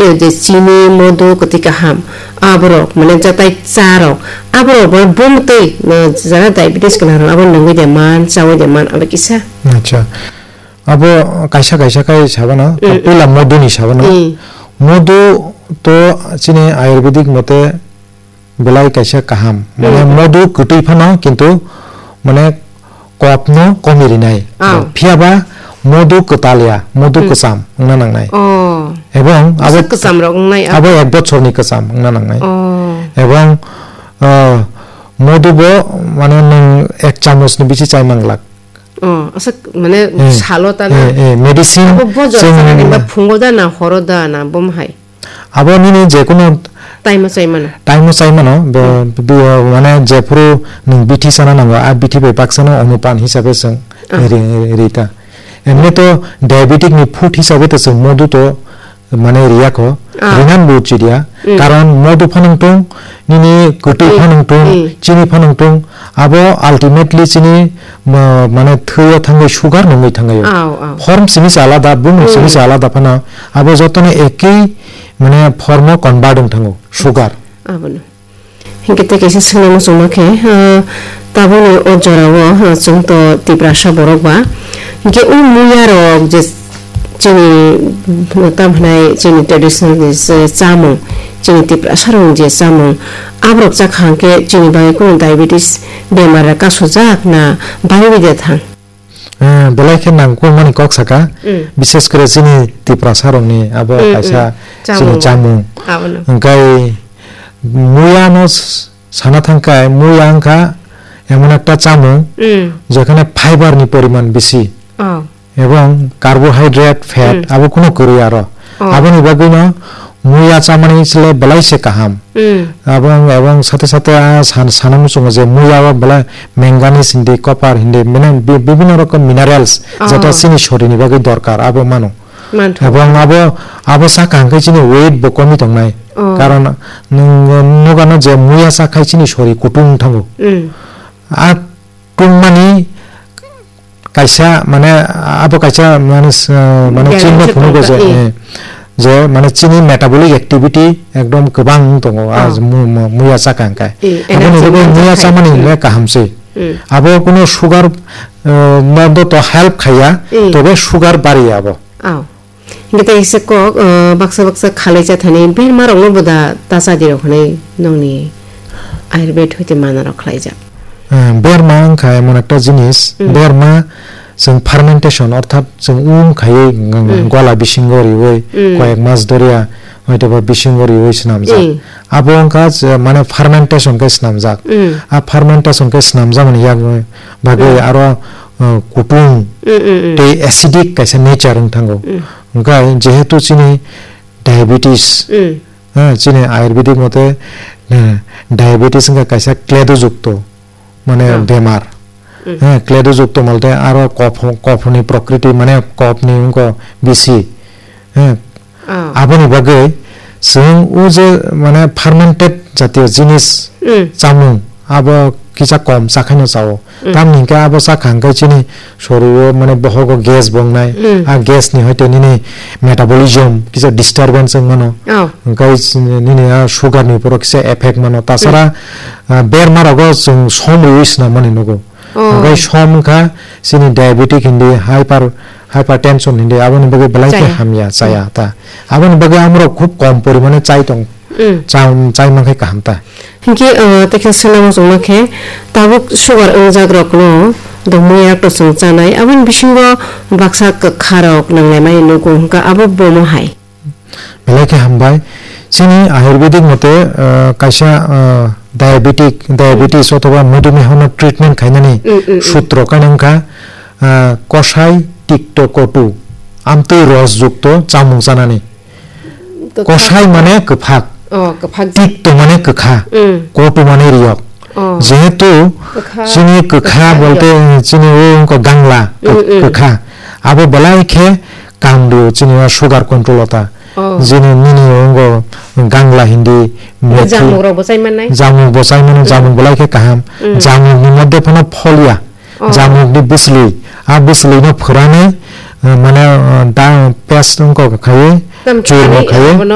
যে চিনি মধু কতিকা হাম আবরক মানে যাতাই চারক আবরক বমতে যারা diabetes kana abo nangui de man chawi de man aba kisa acha abo kaisa kai sabana pula modu ni sabana modu to chini ayurvedic mote belai kaisa kaham mane modu kutui phano kintu mane kopno komiri nai phiaba modu kutalia modu kusam ngna nangnai এবং abo kusam rok nai abo ek bochorni kusam ngna nangnai এবং modu bo mane nang ek chamus ni bichi chai manglak asa mane salota na medicine ba phungoda na horoda na bomhai abo nini je kono time sai mano mane je puro ning bithi sana nang a bithi be paksana anupan hisabe sang rita emne to diabetic ni food hisabe to sang modu to মানে রিয়াকো রিনান বুচিডিয়া কারণ মধু ফানংটং নিনি কুটু ফানংটং চিনি ফানংটং আবো ultimately চিনি মানে থৈয়া থাঙ্গে sugar নঙ্গই থাঙ্গায় form সিমিস আলাদা broom সিমিস আলাদা ফানা আবো যতনে একই মানে ফর্ম কনভার্টিং থাঙ্গো সুগার আবনো হিংকেতে কেসে সঙ্গে সমকে তাবনে ও জরাও জংতো তিব্রাশা বরকবা হিংকে উ মুয়ারক যে chini tamhnai chini traditional chamu chini tipra sarung je chamu abrok cha khangke chini bai ko diabetes bemar ka sojak na bai de thang belai khe nang ko mani kok saka বিশেষ করে chini tipra sarung ni abo kaisa chini chamu ngai muyano sana thangkai muyangka এমন একটা চামু যেখানে fibre নি পরিমাণ বেশি এবং carbohydrate fat আবো কোনো করি আর আবনি বাগুনো মুয়া চামানি ছিলে বলাইছে কাহাম এবং সাথে সাথে সানামু সঙ্গে যে মুয়া বলা ম্যাঙ্গানিজ হিন্দি কপার হিন্দি মানে বিভিন্ন রকম মিনারেলস যেটা চিনি শরীরনি বাকি দরকার আবো মানো এবং আবো চা কাহাঙ্কাই চিনি ওয়েট বো কমি দংনাই কারণ নুগানো যে মুয়া চা খাই চিনি শরীর কুটুং থাঙ্গো আর টুংমানি kaisa mane abo kaisa mane chini phunugo je mane chini metabolic activity ekdom kobang tongo az muya sakangkai aboni rego muya samani le kahamse abo kono sugar mando to help khaya tobe sugar bari abo ngeta ise ko baksa khale cha thani ber marong no boda tasa diro khone nongni ayurved hoite mana rakhlai ja বেরমা খায় এমন একটা জিনিস বেরমা जों fermentation অর্থাৎ जों খাই গলা বিশিঙ্গরি ওই কয়েক মাস ধরিয়া হয়তোবা বিশিঙ্গরি ওই নামজাক আবো কাজ মানে ফার্মেন্টেশন কে নামজাক আ ফার্মেন্টেশন কে নামজা মানে ইয়াক ভাগে আরো কুটুং তে অ্যাসিডিক কাইসা নেচার থাঙ্গো গায় যেহেতু চিনি ডায়াবেটিস চিনি আয়ুর্বেদিক মতে ডায়াবেটিস কাইসা ক্লেদযুক্ত মানে বেমার ক্লেদযুক্ত বলতে আরো কফনি প্রকৃতি মানে কফনি উঙ্ক বেশি আবনি বাগে जों ও যে মানে ফার্মেন্টেড জাতীয় জিনিস চামু আবো কিছা কম চাখানো চাও তাম নিকা আবো চাখাঙ্গাই চিনি শরীর মানে বহগ গ্যাস বংনাই আর গ্যাস নি হইতে নিনি মেটাবলিজম কিছা ডিস্টারবেন্স মানো গাই নিনি সুগার নি পর কিছা এফেক্ট মানো তাছাড়া বেরমার আগ जों সম রইস না মানে নগো গাই সম খা চিনি ডায়াবেটিক হিন্দি হাইপারটেনশন হিন্দি আবনি বগে বলাইতে হামিয়া চায়া তা আবনি বগে আমরা খুব কম পরিমাণে চাই তং চাই মাখাই কাহামতা হিংকি তেখে সনামো জংনাখে তাবুক সুগার জাগ্রকনো দমুয়া তো সংচানাই আবন বিসিঙ্গ বাক্সা খারক নাংলাই মাই নগো হংকা আবো বমো হাই বেলাকে হামবাই চিনি আয়ুর্বেদিক মতে কাইসা ডায়াবেটিস অথবা মধুমেহন ট্রিটমেন্ট খাইনানি সূত্র কানংকা কষাই টিকটো কটু আমতে রসযুক্ত চামু জানানি কষাই মানে কফাক টিকটো মানে কখা কটু মানে রিয়ক যেহেতু চিনি কখা বলতে চিনি ও গাংলা কখা আবো বলাইখে কাম দিও চিনি সুগার কন্ট্রোল হতা যিনি নিনি অঙ্গ গাংলা হিন্দি জামু বসাই মানে জামু বলাইখে কাহাম জামুনি মধ্যে ফোন ফলিয়া জামুনি বিসলি আ বিসলি ন ফরানে মানে দা পেস্ট অঙ্ক খায়ে চুরমো খায়ে